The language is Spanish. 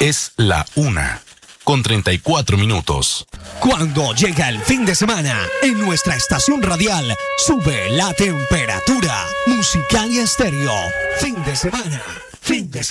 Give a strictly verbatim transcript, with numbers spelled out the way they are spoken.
Es la una, con treinta y cuatro minutos. Cuando llega el fin de semana, en nuestra estación radial, sube la temperatura. Musical y Estéreo. Fin de semana. Fin de semana.